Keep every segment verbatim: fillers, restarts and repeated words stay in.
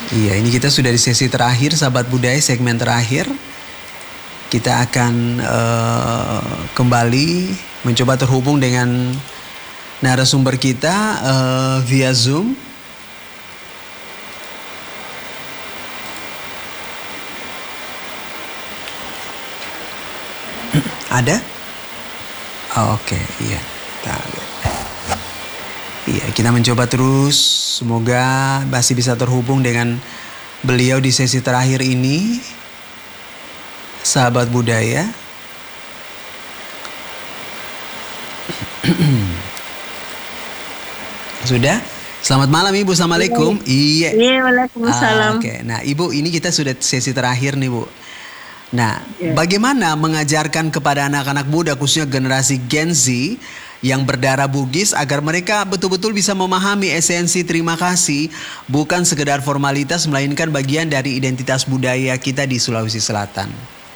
Iya, ini kita sudah di sesi terakhir, sahabat budaya, segmen terakhir. Kita akan uh, kembali mencoba terhubung dengan narasumber kita uh, via Zoom. Ada? Oh, Oke, okay, iya. Kita lihat. Iya, kita mencoba terus. Semoga masih bisa terhubung dengan beliau di sesi terakhir ini. Sahabat budaya. Sudah? Selamat malam Ibu, Assalamualaikum. Iya. Iya, Waalaikumsalam. Ah, Oke, okay. Nah Ibu, ini kita sudah sesi terakhir nih Bu. Nah, yeah. Bagaimana mengajarkan kepada anak-anak muda, khususnya generasi Gen Z yang berdarah Bugis, agar mereka betul-betul bisa memahami esensi terima kasih, bukan sekedar formalitas, melainkan bagian dari identitas budaya kita di Sulawesi Selatan?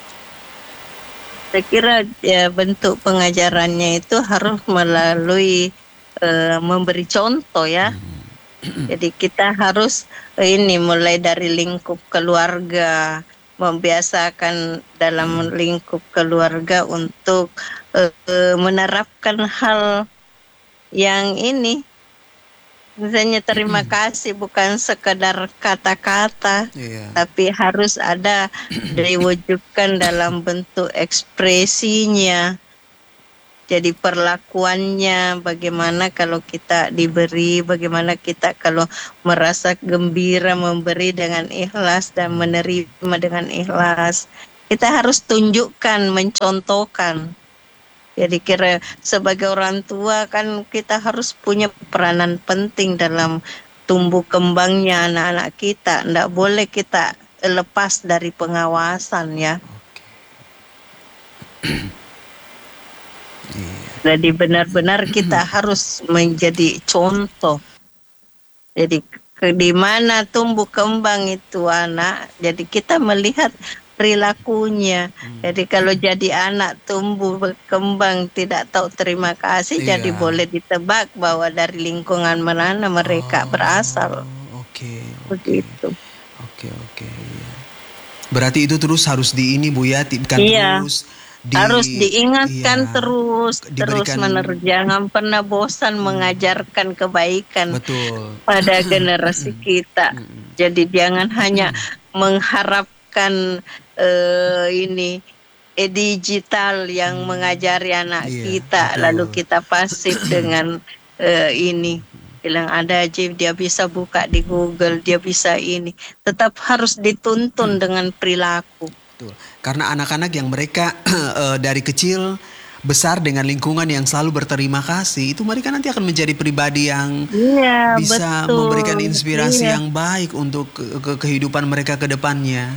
Saya kira ya, bentuk pengajarannya itu harus melalui uh, memberi contoh ya. Hmm. Jadi kita harus ini mulai dari lingkup keluarga, membiasakan dalam lingkup keluarga untuk uh, menerapkan hal yang ini, misalnya terima kasih bukan sekedar kata-kata, yeah. tapi harus ada diwujudkan dalam bentuk ekspresinya. Jadi perlakuannya, bagaimana kalau kita diberi, bagaimana kita kalau merasa gembira memberi dengan ikhlas dan menerima dengan ikhlas. Kita harus tunjukkan, mencontohkan. Jadi kira sebagai orang tua kan kita harus punya peranan penting dalam tumbuh kembangnya anak-anak kita. Tidak boleh kita lepas dari pengawasan ya. Jadi benar-benar kita harus menjadi contoh. Jadi di mana tumbuh kembang itu anak, jadi kita melihat perilakunya. Jadi kalau jadi anak tumbuh berkembang tidak tahu terima kasih, iya. Jadi boleh ditebak bahwa dari lingkungan mana mereka oh, berasal. Oke. Okay, begitu. Oke okay, oke. Okay, iya. Berarti itu terus harus di ini Bu ya, kan iya. terus. Di, harus diingatkan iya, terus diberikan, terus menerus, jangan pernah bosan hmm, mengajarkan kebaikan betul. Pada generasi kita. Jadi jangan hanya mengharapkan uh, ini eh, digital yang hmm, mengajari anak iya, kita, betul. Lalu kita pasif dengan uh, ini bilang ada aja dia bisa buka di Google, dia bisa ini. Tetap harus dituntun hmm. dengan perilaku. Betul. Karena anak-anak yang mereka uh, dari kecil besar dengan lingkungan yang selalu berterima kasih, itu mereka nanti akan menjadi pribadi yang iya, bisa betul. Memberikan inspirasi iya. yang baik untuk ke ke kehidupan mereka ke depannya.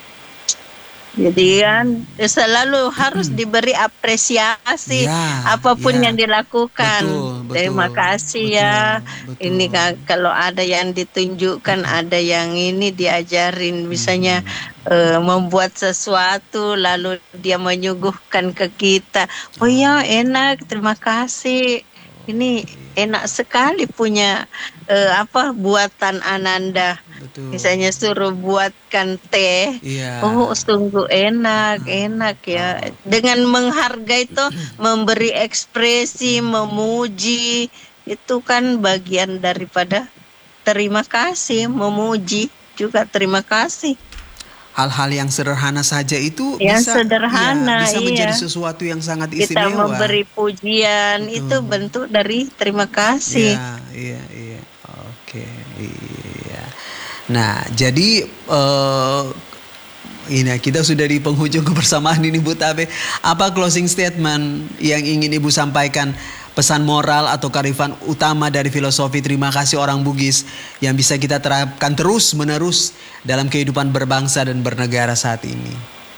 Jadi kan selalu harus diberi apresiasi ya, apapun ya. Yang dilakukan. Betul, betul, terima kasih betul, ya. Betul. Ini kan kalau ada yang ditunjukkan, betul. Ada yang ini diajarin, misalnya hmm. uh, membuat sesuatu lalu dia menyuguhkan ke kita. Oh ya enak, terima kasih. Ini enak sekali punya uh, apa buatan Ananda. Betul. Misalnya suruh buatkan teh, yeah. Oh sungguh enak, enak ya. Dengan menghargai itu, memberi ekspresi, memuji, itu kan bagian daripada terima kasih, memuji juga terima kasih. Hal-hal yang sederhana saja itu yang bisa, sederhana, ya, bisa iya. menjadi sesuatu yang sangat istimewa. Kita memberi pujian, betul. Itu bentuk dari terima kasih. Iya, iya, iya. Oke, iya. Nah, jadi uh, ini kita sudah di penghujung kebersamaan ini Bu Tabe. Apa closing statement yang ingin Ibu sampaikan, pesan moral atau kearifan utama dari filosofi terima kasih orang Bugis yang bisa kita terapkan terus menerus dalam kehidupan berbangsa dan bernegara saat ini?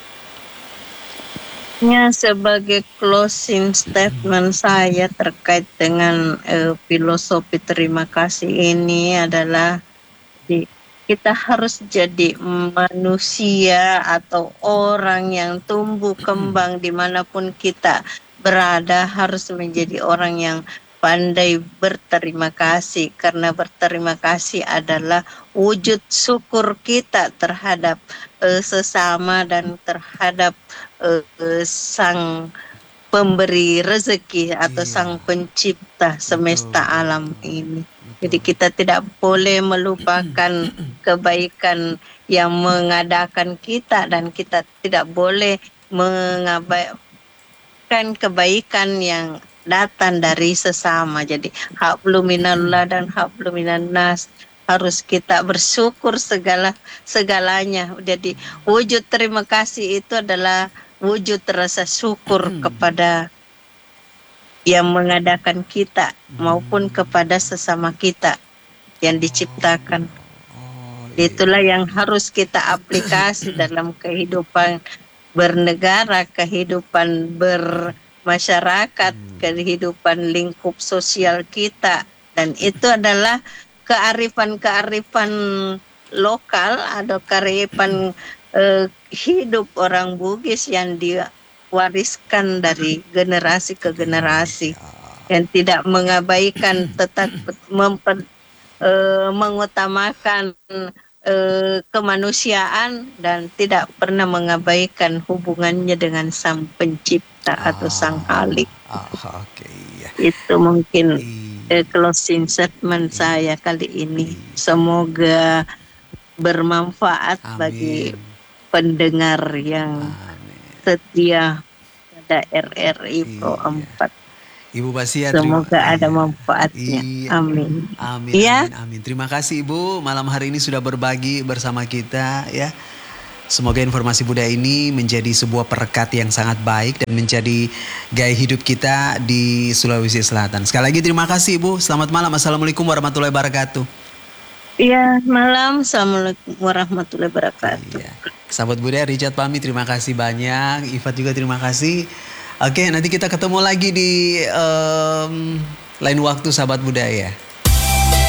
Ya, sebagai closing statement saya terkait dengan uh, filosofi terima kasih ini adalah di kita harus jadi manusia atau orang yang tumbuh kembang dimanapun kita berada, harus menjadi orang yang pandai berterima kasih, karena berterima kasih adalah wujud syukur kita terhadap uh, sesama dan terhadap uh, uh, sang pemberi rezeki atau Iya, sang pencipta semesta betul, alam betul, ini. Jadi betul. kita tidak boleh melupakan kebaikan yang mengadakan kita, dan kita tidak boleh mengabaikan kebaikan yang datang dari sesama. Jadi hablum minallah dan hablum minannas, harus kita bersyukur segala segalanya. Jadi wujud terima kasih itu adalah wujud rasa syukur kepada yang mengadakan kita maupun kepada sesama kita yang diciptakan. Oh iya. Itulah yang harus kita aplikasi dalam kehidupan bernegara, kehidupan bermasyarakat, kehidupan lingkup sosial kita. Dan itu adalah kearifan-kearifan lokal atau kearifan eh, hidup orang Bugis yang diwariskan dari generasi ke generasi, yang tidak mengabaikan, tetap memper, eh, mengutamakan eh, kemanusiaan dan tidak pernah mengabaikan hubungannya dengan sang pencipta atau sang Khalik. Ah, oke, iya. Itu mungkin Iya. eh, closing statement saya kali ini. Semoga bermanfaat bagi Amin. pendengar yang Amin. setia pada R R I Pro Iya. empat. Ibu Basia, terima Semoga ada iya. manfaatnya. Iya. Amin. Amin, Ya. amin, amin. Terima kasih Ibu malam hari ini sudah berbagi bersama kita ya. Semoga informasi budaya ini menjadi sebuah perekat yang sangat baik dan menjadi gaya hidup kita di Sulawesi Selatan. Sekali lagi terima kasih Ibu. Selamat malam. Assalamualaikum warahmatullahi wabarakatuh. Iya, malam. Assalamualaikum warahmatullahi wabarakatuh. Iya. Sahabat budaya, Richard pamit, terima kasih banyak. Ifat juga terima kasih. Oke, nanti kita ketemu lagi di um, lain waktu sahabat budaya.